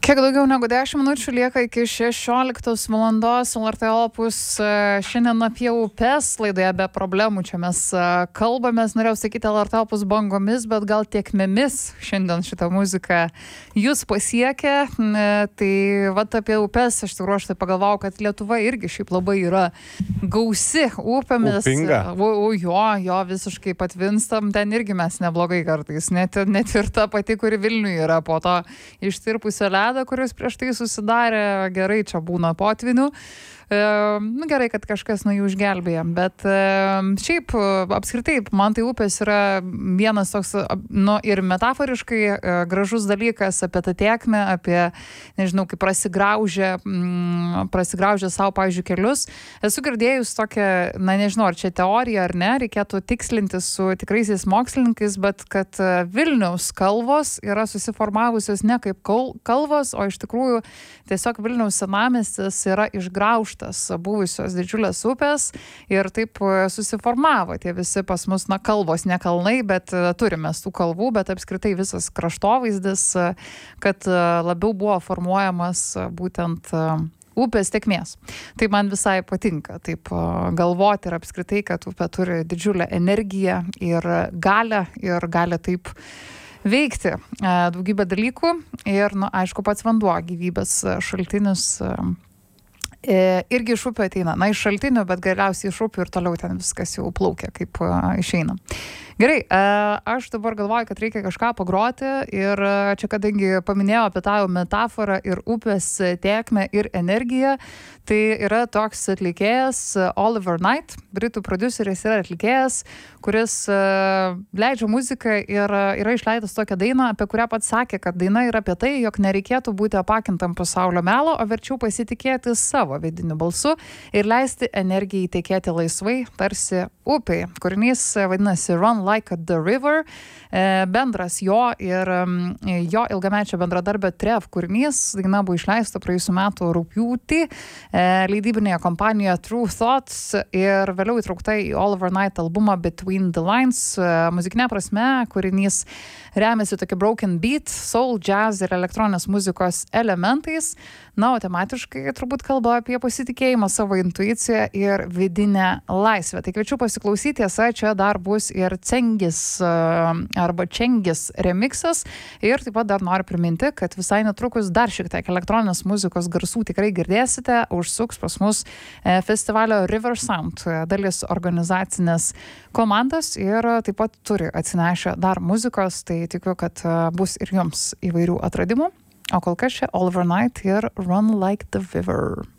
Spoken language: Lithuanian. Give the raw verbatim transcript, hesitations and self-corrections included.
Kiek daugiau negu dešimt minučių lieka iki šešioliktos valandos L R T Opus. Šiandien apie upes laidoje be problemų. Čia mes kalbamės, norėjau sakyti L R T Opus bangomis, bet gal tiekmėmis šiandien šitą muziką jūs pasiekė. Tai vat apie upes, aš tikrųjų aš tai pagalvojau, kad Lietuva irgi šiaip labai yra gausi upėmis. Upinga. O, o jo, jo visiškai patvinstam, ten irgi mes neblogai kartais. Net, net ir ta pati, kuri Vilniuje yra po to ištirpusio ledo, kuris prieš tai susidarė, gerai čia būna potvinių. E, nu, gerai, kad kažkas nuo jų išgelbėja, bet e, šiaip apskritai man tai upės yra vienas toks, nu, ir metaforiškai e, gražus dalykas apie tą tėkmę, apie, nežinau, kaip prasigraužia, mm, prasigraužia savo, pavyzdžiui, kelius. Esu girdėjus tokią, na, nežinau, ar čia teorija ar ne, reikėtų tikslinti su tikraisiais mokslininkais, bet kad Vilniaus kalvos yra susiformavusios ne kaip kalvos, o iš tikrųjų tiesiog Vilniaus senamiestis yra išgraužtas buvusios didžiulės upės ir taip susiformavo tie visi pas mus, na, kalvos, ne kalnai, bet turime tų kalvų, bet apskritai visas kraštovaizdis, kad labiau buvo formuojamas būtent upės tėkmės. Tai man visai patinka taip galvoti ir apskritai, kad upė turi didžiulę energiją ir galią ir gali taip veikti daugybę dalykų ir, nu, aišku, pats vanduo, gyvybės šaltinis, irgi iš upių ateina. Na, iš šaltinių, bet galiausiai iš upių ir toliau ten viskas jau plaukia, kaip išeina. Gerai, aš dabar galvoju, kad reikia kažką pagroti ir čia, kadangi paminėjau apie tą metaforą ir upės tėkmę ir energiją, tai yra toks atlikėjas Oliver Knight, britų prodiuseris yra atlikėjas, kuris leidžia muziką ir yra išleidęs tokią dainą, apie kurią pats sakė, kad daina yra apie tai, jog nereikėtų būti apakintam pasaulio melo, o verčiau pasitikėti savo vidiniu balsu ir leisti energijai tekėti laisvai, tarsi upei. Kūrinys vadinasi Run Like the River, bendras jo ir jo ilgamečio bendradarbio Trev kūrinys. Daina buvo išleista praėjusių metų rugpjūtį leidybinėje kompanijoje True Thoughts ir vėliau įtraukta į Oliver Knight albumą Between the Lines. Muzikinė prasme kūrinys remiasi tokia broken beat, soul, jazz ir elektroninės muzikos elementais. Na, o tematiškai turbūt kalba apie pasitikėjimą savo intuiciją ir vidinę laisvę. Tai kviečiu pasiklausyti, tiesa, čia dar bus ir Cengis arba Čengis remixas ir taip pat dar noriu priminti, kad visai netrukus dar šiek tiek elektroninės muzikos garsų tikrai girdėsite, užsuks pas mus festivalio River Sound dalis organizacinės komandas ir taip pat turi atsinešę dar muzikos, tai tikiu, kad bus ir jums įvairių atradimų. O kol kas čia Oliver Knight ir Run Like the River.